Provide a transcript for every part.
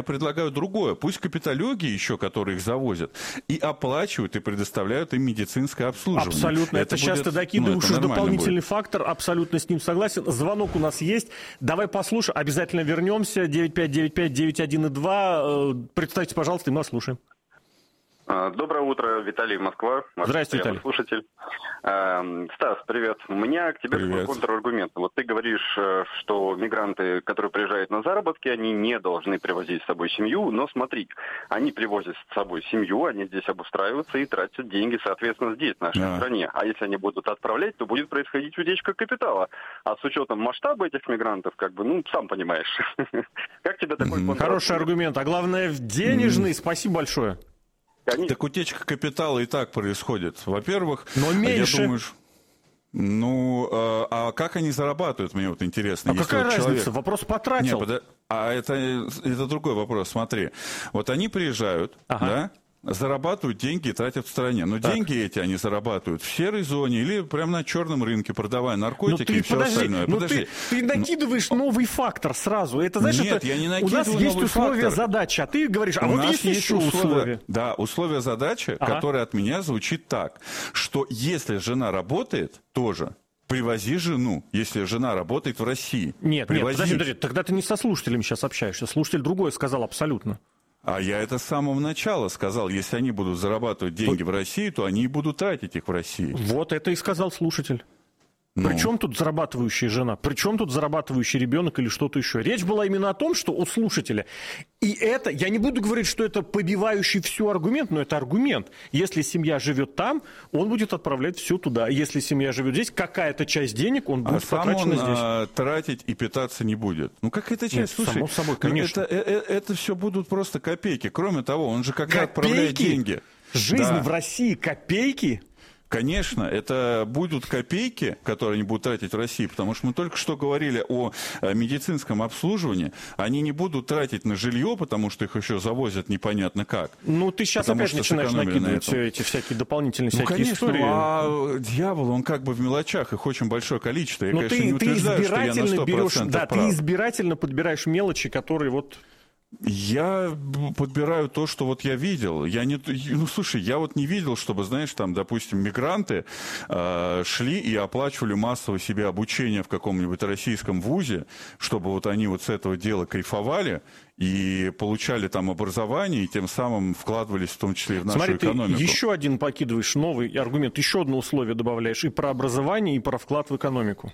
предлагаю другое. Пусть капиталюги еще, которые их завозят, и оплачивают, и предоставляют им медицинское обслуживание. Абсолютно. Это сейчас ты докидываешь дополнительный фактор. Абсолютно с ним согласен. Звонок у нас есть. Давай послушаем. Обязательно вернемся. 9595-91,2. Представьте, пожалуйста, и мы вас слушаем. Доброе утро, Виталий, Москва. Здравствуйте, Виталий. Слушатель. Стас, привет. У меня к тебе такой контраргумент. Вот ты говоришь, что мигранты, которые приезжают на заработки, они не должны привозить с собой семью, но смотри, они привозят с собой семью, они здесь обустраиваются и тратят деньги, соответственно, здесь, в нашей стране. А если они будут отправлять, то будет происходить утечка капитала. А с учетом масштаба этих мигрантов, сам понимаешь. Как тебе такой контраргумент? Хороший аргумент. А главное, денежный. Спасибо большое. Так утечка капитала и так происходит. Во-первых, но меньше. Я думаю, а как они зарабатывают, мне вот интересно. А какая разница? Вопрос потратил. Это другой вопрос, смотри. Вот они приезжают, да, зарабатывают деньги и тратят в стране. Но деньги эти они зарабатывают в серой зоне или прямо на черном рынке, продавая наркотики и все остальное. Ты накидываешь новый фактор сразу. Это, знаешь, Нет, я не накидываю у нас есть условия задачи, а ты говоришь, а вот есть еще условия. Да, условие задачи, которое от меня звучит так, что если жена работает, тоже привози жену, если жена работает в России. Нет, подожди, тогда ты не со слушателем сейчас общаешься. Слушатель другое сказал абсолютно. А я это с самого начала сказал. Если они будут зарабатывать деньги в России, то они и будут тратить их в России. Вот это и сказал слушатель. Причем тут зарабатывающая жена? Причем тут зарабатывающий ребенок или что-то еще? Речь была именно о том, что у слушателя. И это, я не буду говорить, что это побивающий всю аргумент, но это аргумент. Если семья живет там, он будет отправлять все туда. Если семья живет здесь, какая-то часть денег он будет потрачена здесь. А сам он тратить и питаться не будет. Какая-то часть, слушай, само собой, конечно. Это все будут просто копейки. Кроме того, он же когда отправляет деньги. Жизнь в России копейки? Конечно, это будут копейки, которые они будут тратить в России, потому что мы только что говорили о медицинском обслуживании. Они не будут тратить на жилье, потому что их еще завозят непонятно как. Ты сейчас опять начинаешь накидывать эти всякие дополнительные всякие истории. А дьявол, он в мелочах, их очень большое количество. Я, конечно, не утверждаю, что я на 100% прав. Ты избирательно подбираешь мелочи, которые Я подбираю то, что я видел. Я не видел, чтобы, знаешь, допустим, мигранты шли и оплачивали массово себе обучение в каком-нибудь российском вузе, чтобы они с этого дела кайфовали и получали там образование, и тем самым вкладывались в том числе и в нашу экономику. Ты еще один покидываешь новый аргумент, еще одно условие добавляешь и про образование, и про вклад в экономику.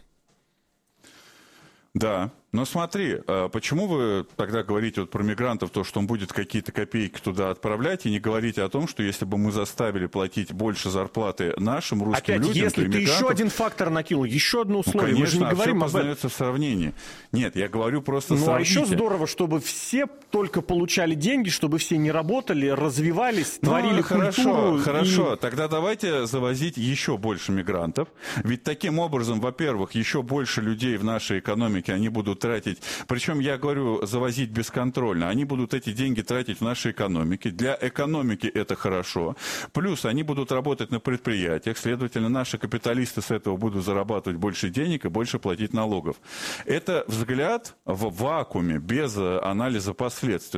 Да, но смотри, почему вы тогда говорите про мигрантов, что он будет какие-то копейки туда отправлять, и не говорите о том, что если бы мы заставили платить больше зарплаты нашим русским людям, если то ты еще один фактор накинул, еще одно условие, конечно, мы же не говорим все познается в сравнении. Нет, я говорю просто сравните. А еще здорово, чтобы все только получали деньги, чтобы все не работали, развивались, творили культуру. Хорошо, тогда давайте завозить еще больше мигрантов, ведь таким образом, во-первых, еще больше людей в нашей экономике они будут тратить, причем я говорю завозить бесконтрольно, они будут эти деньги тратить в нашей экономике, для экономики это хорошо, плюс они будут работать на предприятиях, следовательно, наши капиталисты с этого будут зарабатывать больше денег и больше платить налогов. Это взгляд в вакууме, без анализа последствий.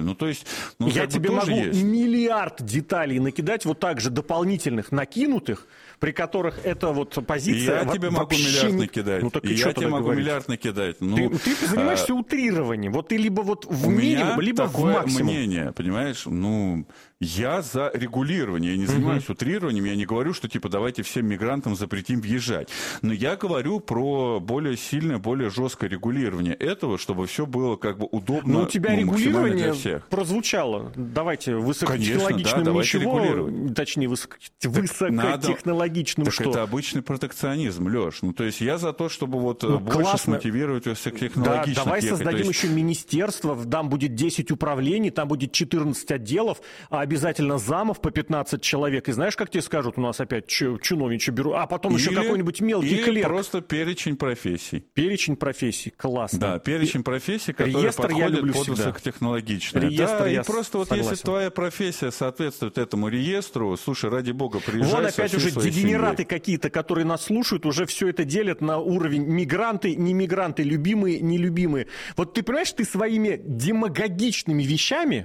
Я тебе могу миллиард деталей накидать, так же дополнительных, накинутых, при которых эта позиция... Я тебе могу миллиард накидать. Я тебе могу миллиард накидать. Ты занимаешься утрированием. Ты либо в минимум, либо в максимум. Мнение, понимаешь? Я за регулирование. Я не занимаюсь утрированием. Я не говорю, что давайте всем мигрантам запретим въезжать. Но я говорю про более сильное, более жесткое регулирование этого, чтобы все было удобно. У тебя регулирование прозвучало. Давайте высокотехнологичным ничего. Точнее, высокотехнологичным что? Это обычный протекционизм, Леш. Я за то, чтобы больше смотивировать высокотехнологичных. Давай создадим еще министерство. Там будет 10 управлений, там будет 14 отделов, обязательно замов по 15 человек. И знаешь, как тебе скажут, у нас опять чиновничьи берут, а потом еще какой-нибудь мелкий клерк. Или просто перечень профессий. Перечень профессий, классно. Да, перечень профессий, которые подходят под высокотехнологичные. Реестр, и просто если твоя профессия соответствует этому реестру, слушай, ради бога, приезжай. Опять уже дегенераты какие-то, которые нас слушают, уже все это делят на уровень мигранты, не мигранты, любимые, нелюбимые. Ты понимаешь, ты своими демагогичными вещами